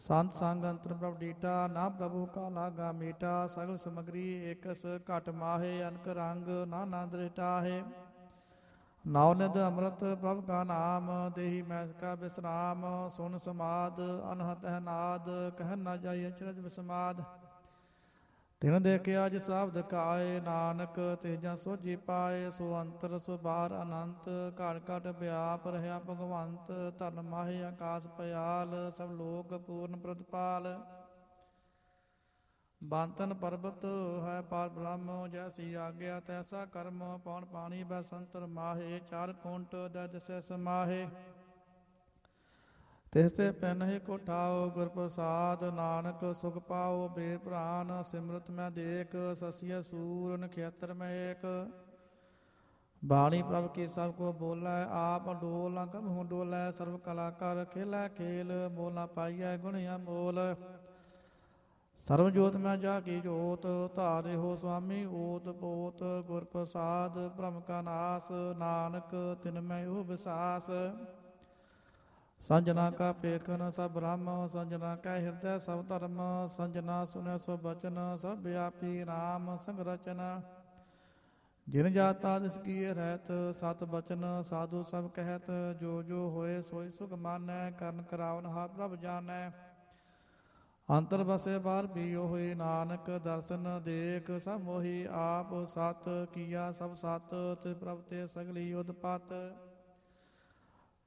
ਸੰਤ ਸੰਗ ਅੰਤਰ ਪ੍ਰਭ ਡੀਟਾ, ਨਾ ਪ੍ਰਭੂ ਕਾ ਲਾਗਾ ਮੀਟਾ। ਸਗਲ ਸਮਗਰੀ ਏਕਸ ਘਟ ਮਾਹੇ, ਅਨਕ ਰੰਗ ਨਾਨਾ ਦ੍ਰਿਸ਼ਟਾਹੇ। ਨਾਉ ਨਿਧ ਅੰਮ੍ਰਿਤ ਪ੍ਰਭ ਕਾ ਨਾਮ, ਦੇਹੀ ਮੈਸ ਕਾ ਬਿਸਰਾਮ। ਸੁਨ ਸਮਾਦ ਅਨਹਤ ਹੈ ਨਾਦ, ਕਹਿ ਨਾ ਜਾਈ ਅਚਰਜ ਵਿਸਮਾਦ। ਤਿਨ ਦੇਖਿਆ ਜਿਸ ਸ਼ਬਦ ਕਾਏ, ਨਾਨਕ ਤੇਜਾਂ ਸੋਝੀ ਪਾਏ। ਸੋ ਅੰਤਰ ਸੋ ਬਾਹਰ ਅਨੰਤ, ਘਟ ਘਟ ਵਿਆਪ ਰਹਿਆ ਭਗਵੰਤ। ਧਨ ਮਾਹੇ ਆਕਾਸ ਪਯਾਲ, ਸਭ ਲੋਕ ਪੂਰਨ ਪ੍ਰਤਪਾਲ। ਬੰਤਨ ਪਰਬਤ ਹੈ ਪਾਰ ਬ੍ਰਹਮ, ਜੈਸੀ ਆਗਿਆ ਤੈਸਾ ਕਰਮ। ਪੌਣ ਪਾਣੀ ਬੈ ਸੰਤਰ ਮਾਹੇ, ਚਾਰ ਕੁੰਟ ਦੈ ਦਿਸੈ ਸਮਾਹੇ। ਤਿਸ ਤੇ ਪੈਨਹਿ ਕੋ ਠਾਓ, ਗੁਰ ਪ੍ਰਸਾਦ ਨਾਨਕ ਸੁਖ ਪਾਓ। ਬੇ ਪ੍ਰਾਨ ਸਿਮਰਤ ਮੈਂ ਦੇਖ, ਸਸੀਯ ਸੂਰ ਨਖੇਤਰ ਮੈਂ ਏਕ। ਬਾਣੀ ਪ੍ਰਭ ਕੀ ਸਭ ਕੋ ਬੋਲੈ, ਆਪ ਡੋਲ ਨਾ ਕਬਹੂ ਡੋਲੈ। ਸਰਬ ਕਲਾ ਕਰ ਖੇਲੈ ਖੇਲ, ਮੋਲ ਨਾ ਪਾਈਐ ਗੁਣ ਅਮੋਲ। ਸਰਬ ਜੋਤ ਮੈਂ ਜਾ ਕੀ ਜੋਤ, ਧਾਰੇ ਹੋ ਸੁਆਮੀ ਓਤ ਪੋਤ। ਗੁਰ ਪ੍ਰਸਾਦ ਬ੍ਰਹਮ ਕਾ ਨਾਸ, ਨਾਨਕ ਤਿਨ ਮੈਂ ਉਹ ਵਿਸਾਸ। ਸੰਜਨਾ ਕਾ ਪੇਖਨ ਸਭ ਬ੍ਰਹਮ, ਸੰਜਨਾ ਕੈ ਹਿਰਦੈ ਸਭ ਧਰਮ। ਸੰਜਨਾ ਸੁਨੈ ਸੋ ਬਚਨ, ਸਭ ਵਿਆਪੀ ਰਾਮ ਸੰਗ ਰਚਨ। ਜਿਨ ਜਾਤਾ ਤਿਸ ਕੀਏ ਰਹਿਤ, ਸਤ ਬਚਨ ਸਾਧੂ ਸਭ ਕਹਿਤ। ਜੋ ਜੋ ਹੋਏ ਸੋਈ ਸੁਖ ਮਾਨੈ, ਕਰਨ ਕਰਾਵਨ ਹਾਥ ਪ੍ਰਭ ਜਾਣੈ। ਅੰਤਰ ਬਸੇ ਬਾਹਰ ਵੀ ਉਹੀ, ਨਾਨਕ ਦਰਸ਼ਨ ਦੇਖ ਸਭ ਮੋਹੀ। ਆਪ ਸਤ ਕੀਆ ਸਭ ਸਤ, ਤਿਸ ਪ੍ਰਭ ਤੇ ਸਗਲੀ ਉਤਪਤ।